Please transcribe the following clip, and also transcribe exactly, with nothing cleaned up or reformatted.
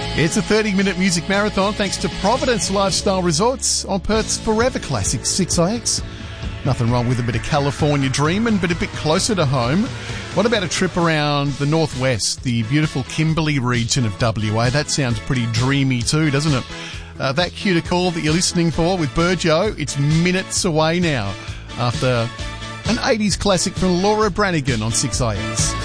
It's a thirty-minute music marathon thanks to Providence Lifestyle Resorts on Perth's Forever Classic six I X. Nothing wrong with a bit of California dreaming, but a bit closer to home. What about a trip around the northwest, the beautiful Kimberley region of W A? That sounds pretty dreamy too, doesn't it? Uh, that cue to call that you're listening for with Burjo, it's minutes away now after an eighties classic from Laura Branigan on six I X.